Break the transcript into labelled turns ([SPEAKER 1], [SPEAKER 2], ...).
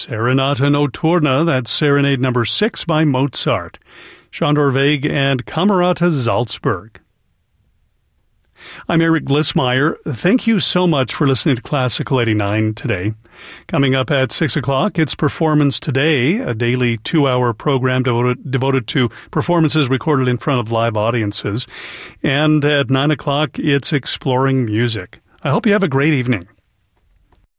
[SPEAKER 1] Serenata Notturna, that's Serenade number 6 by Mozart, Sándor Vég and Camerata Salzburg. I'm Eric Glissmeyer. Thank you so much for listening to Classical 89 today. Coming up at 6 o'clock, it's Performance Today, a daily 2-hour program devoted to performances recorded in front of live audiences. And at 9 o'clock, it's Exploring Music. I hope you have a great evening.